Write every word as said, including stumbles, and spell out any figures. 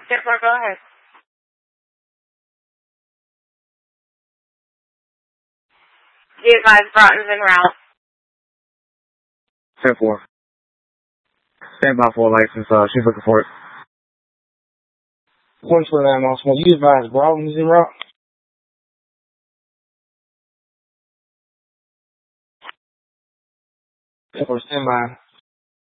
Skipper, go ahead. Be advised, Broughton's en route. ten four. Stand by for a license. Uh, she's looking for it. one twenty-nine miles. You advised, Broughton's en route. ten four, stand by.